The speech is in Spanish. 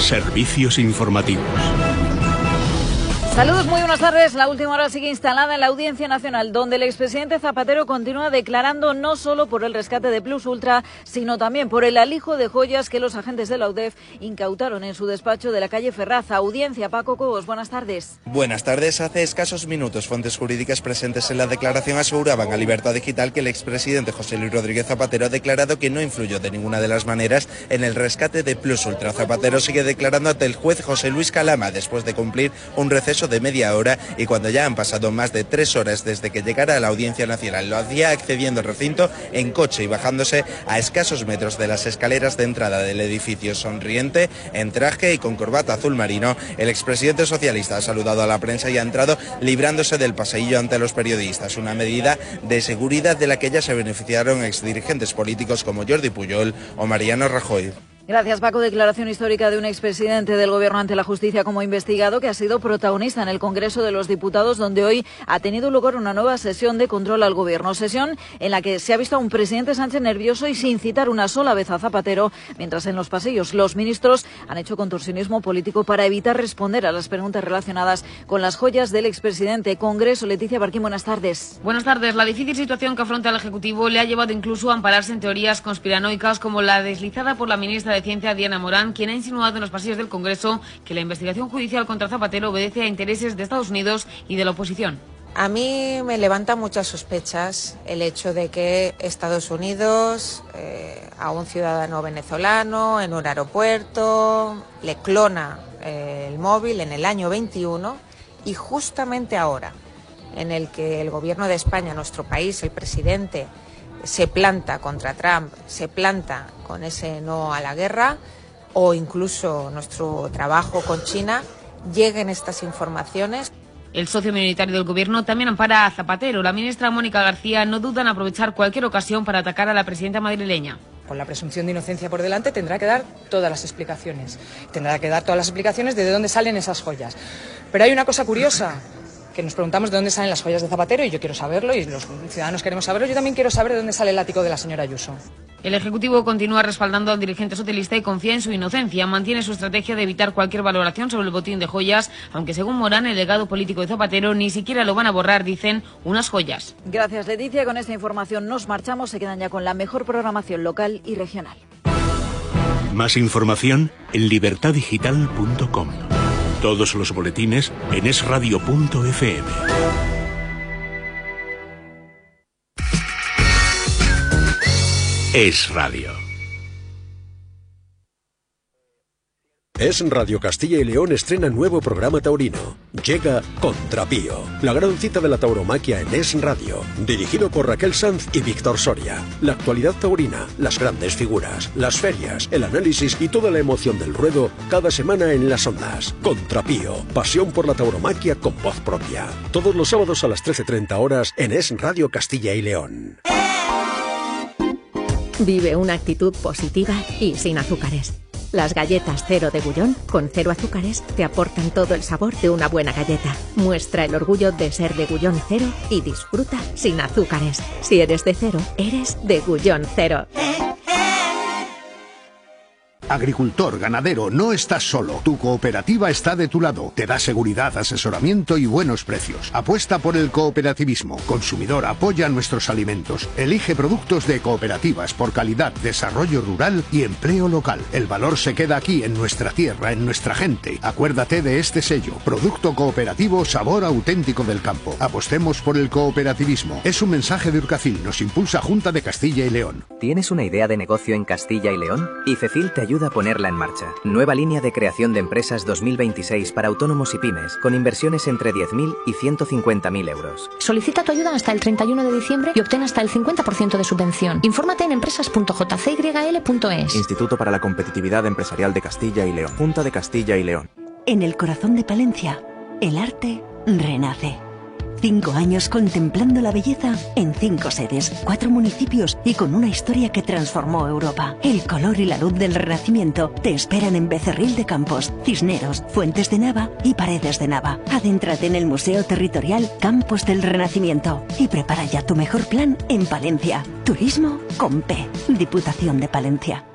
Servicios informativos. Saludos, muy buenas tardes. La última hora sigue instalada en la Audiencia Nacional, donde el expresidente Zapatero continúa declarando no solo por el rescate de Plus Ultra, sino también por el alijo de joyas que los agentes de la UDEF incautaron en su despacho de la calle Ferraz. Audiencia, Paco Cobos, buenas tardes. Buenas tardes. Hace escasos minutos, fuentes jurídicas presentes en la declaración aseguraban a Libertad Digital que el expresidente José Luis Rodríguez Zapatero ha declarado que no influyó de ninguna de las maneras en el rescate de Plus Ultra. Zapatero sigue declarando ante el juez José Luis Calama después de cumplir un receso de media hora y cuando ya han pasado más de 3 horas desde que llegara a la Audiencia Nacional. Lo hacía accediendo al recinto en coche y bajándose a escasos metros de las escaleras de entrada del edificio. Sonriente, en traje y con corbata azul marino, el expresidente socialista ha saludado a la prensa y ha entrado librándose del paseillo ante los periodistas, una medida de seguridad de la que ya se beneficiaron exdirigentes políticos como Jordi Pujol o Mariano Rajoy. Gracias, Paco. Declaración histórica de un expresidente del Gobierno ante la justicia como investigado que ha sido protagonista en el Congreso de los Diputados, donde hoy ha tenido lugar una nueva sesión de control al Gobierno. Sesión en la que se ha visto a un presidente Sánchez nervioso y sin citar una sola vez a Zapatero, mientras en los pasillos los ministros han hecho contorsionismo político para evitar responder a las preguntas relacionadas con las joyas del expresidente. Congreso, Leticia Barquín, buenas tardes. Buenas tardes. La difícil situación que afronta el Ejecutivo le ha llevado incluso a ampararse en teorías conspiranoicas como la deslizada por la ministra de Ciencia, Diana Morán, quien ha insinuado en los pasillos del Congreso que la investigación judicial contra Zapatero obedece a intereses de Estados Unidos y de la oposición. A mí me levanta muchas sospechas el hecho de que Estados Unidos a un ciudadano venezolano en un aeropuerto le clona el móvil en el año 21 y justamente ahora en el que el Gobierno de España, nuestro país, el presidente, se planta contra Trump, se planta con ese no a la guerra o incluso nuestro trabajo con China, lleguen estas informaciones. El socio minoritario del Gobierno también ampara a Zapatero. La ministra Mónica García no duda en aprovechar cualquier ocasión para atacar a la presidenta madrileña. Con la presunción de inocencia por delante tendrá que dar todas las explicaciones. Tendrá que dar todas las explicaciones de dónde salen esas joyas. Pero hay una cosa curiosa, que nos preguntamos de dónde salen las joyas de Zapatero y yo quiero saberlo y los ciudadanos queremos saberlo. Yo también quiero saber de dónde sale el látigo de la señora Ayuso. El Ejecutivo continúa respaldando al dirigente socialista y confía en su inocencia. Mantiene su estrategia de evitar cualquier valoración sobre el botín de joyas, aunque según Morán, el legado político de Zapatero ni siquiera lo van a borrar, dicen, unas joyas. Gracias, Leticia. Con esta información nos marchamos. Se quedan ya con la mejor programación local y regional. Más información en libertaddigital.com. Todos los boletines en esradio.fm. Es Radio. Es Radio Castilla y León estrena nuevo programa taurino. Llega Contrapío, la gran cita de la tauromaquia en Es Radio, dirigido por Raquel Sanz y Víctor Soria. La actualidad taurina, las grandes figuras, las ferias, el análisis y toda la emoción del ruedo cada semana en las ondas. Contrapío, pasión por la tauromaquia con voz propia. Todos los sábados a las 13:30 horas en Es Radio Castilla y León. Vive una actitud positiva y sin azúcares. Las galletas Cero de Gullón, con 0 azúcares, te aportan todo el sabor de una buena galleta. Muestra el orgullo de ser de Gullón Cero y disfruta sin azúcares. Si eres de Cero, eres de Gullón Cero. Agricultor, ganadero, no estás solo. Tu cooperativa está de tu lado. Te da seguridad, asesoramiento y buenos precios. Apuesta por el cooperativismo. Consumidor, apoya nuestros alimentos. Elige productos de cooperativas por calidad, desarrollo rural y empleo local. El valor se queda aquí, en nuestra tierra, en nuestra gente. Acuérdate de este sello. Producto cooperativo, sabor auténtico del campo. Apostemos por el cooperativismo. Es un mensaje de Urcacil. Nos impulsa Junta de Castilla y León. ¿Tienes una idea de negocio en Castilla y León? ICECIL te ayuda a ponerla en marcha. Nueva línea de creación de empresas 2026 para autónomos y pymes, con inversiones entre 10.000 y 150.000 euros. Solicita tu ayuda hasta el 31 de diciembre y obtén hasta el 50% de subvención. Infórmate en empresas.jcyl.es. Instituto para la Competitividad Empresarial de Castilla y León. Junta de Castilla y León. En el corazón de Palencia, el arte renace. 5 años contemplando la belleza en 5 sedes, 4 municipios y con una historia que transformó Europa. El color y la luz del Renacimiento te esperan en Becerril de Campos, Cisneros, Fuentes de Nava y Paredes de Nava. Adéntrate en el Museo Territorial Campos del Renacimiento y prepara ya tu mejor plan en Palencia. Turismo con P. Diputación de Palencia.